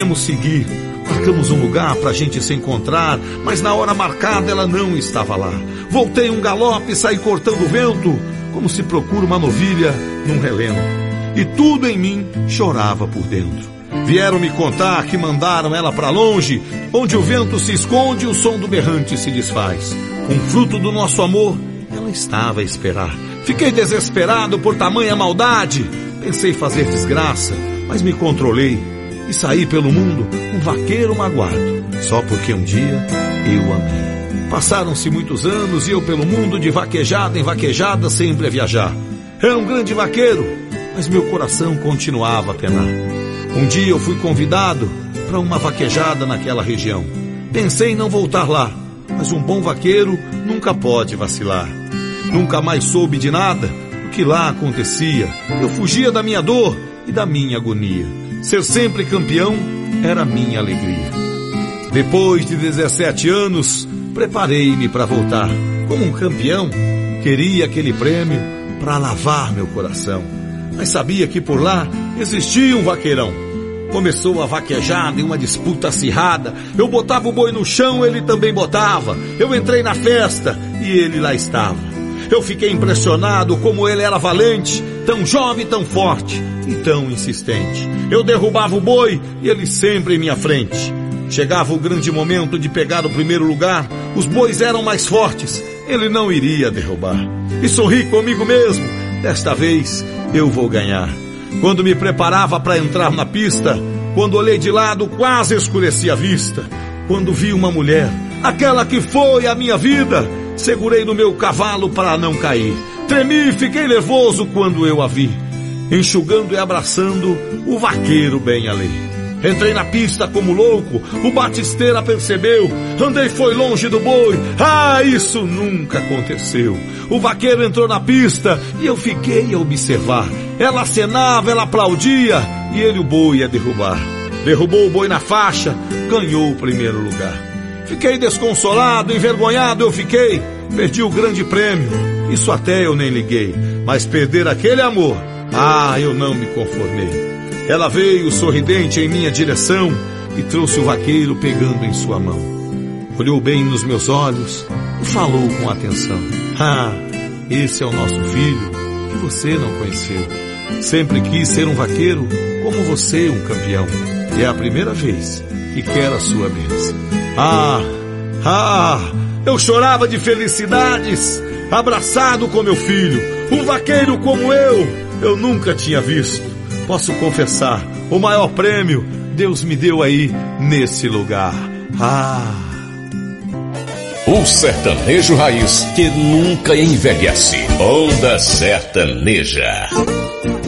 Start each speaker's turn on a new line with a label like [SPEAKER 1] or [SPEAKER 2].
[SPEAKER 1] seguir. Marcamos um lugar pra gente se encontrar, mas na hora marcada ela não estava lá. Voltei um galope e saí cortando o vento, como se procura uma novilha num relento. E tudo em mim chorava por dentro. Vieram me contar que mandaram ela pra longe, onde o vento se esconde e o som do berrante se desfaz. Um fruto do nosso amor, ela estava a esperar. Fiquei desesperado por tamanha maldade. Pensei fazer desgraça, mas me controlei e saí pelo mundo um vaqueiro magoado, só porque um dia eu amei. Passaram-se muitos anos e eu pelo mundo de vaquejada em vaquejada sempre a viajar. Era um grande vaqueiro, mas meu coração continuava a penar. Um dia eu fui convidado para uma vaquejada naquela região. Pensei em não voltar lá, mas um bom vaqueiro nunca pode vacilar. Nunca mais soube de nada o que lá acontecia. Eu fugia da minha dor e da minha agonia. Ser sempre campeão era minha alegria. Depois de 17 anos, preparei-me para voltar. Como um campeão, queria aquele prêmio para lavar meu coração. Mas sabia que por lá existia um vaqueirão. Começou a vaquejada em uma disputa acirrada. Eu botava o boi no chão, ele também botava. Eu entrei na festa e ele lá estava. Eu fiquei impressionado como ele era valente, tão jovem, tão forte e tão insistente. Eu derrubava o boi e ele sempre em minha frente. Chegava o grande momento de pegar o primeiro lugar. Os bois eram mais fortes, ele não iria derrubar. E sorri comigo mesmo, desta vez eu vou ganhar. Quando me preparava para entrar na pista, quando olhei de lado quase escureci a vista. Quando vi uma mulher, aquela que foi a minha vida, segurei no meu cavalo para não cair. Tremi e fiquei nervoso quando eu a vi, enxugando e abraçando o vaqueiro bem ali. Entrei na pista como louco, o batisteira percebeu. Andei foi longe do boi, isso nunca aconteceu. O vaqueiro entrou na pista e eu fiquei a observar. Ela acenava, ela aplaudia e ele o boi ia derrubar. Derrubou o boi na faixa, ganhou o primeiro lugar. Fiquei desconsolado, envergonhado eu fiquei. Perdi o grande prêmio, isso até eu nem liguei. Mas perder aquele amor, eu não me conformei. Ela veio sorridente em minha direção e trouxe o vaqueiro pegando em sua mão. Olhou bem nos meus olhos e falou com atenção. Esse é o nosso filho que você não conheceu. Sempre quis ser um vaqueiro como você, um campeão. E é a primeira vez que quer a sua bênção. Eu chorava de felicidades, abraçado com meu filho. Um vaqueiro como eu nunca tinha visto. Posso confessar, o maior prêmio Deus me deu aí nesse lugar.
[SPEAKER 2] O sertanejo raiz que nunca envelhece. Onda Sertaneja.